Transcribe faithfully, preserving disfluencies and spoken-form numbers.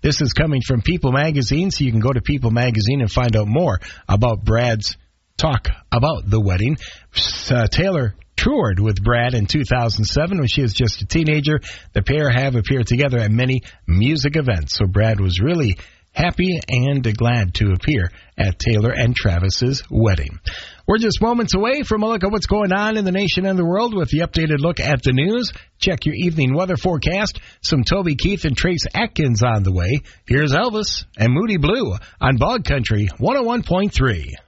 This is coming from People Magazine, so you can go to People Magazine and find out more about Brad's talk about the wedding. Uh, Taylor toured with Brad in two thousand seven when she was just a teenager. The pair have appeared together at many music events, so Brad was really happy and glad to appear at Taylor and Travis's wedding. We're just moments away from a look at what's going on in the nation and the world with the updated look at the news. Check your evening weather forecast. Some Toby Keith and Trace Atkins on the way. Here's Elvis and Moody Blue on Bog Country one oh one point three.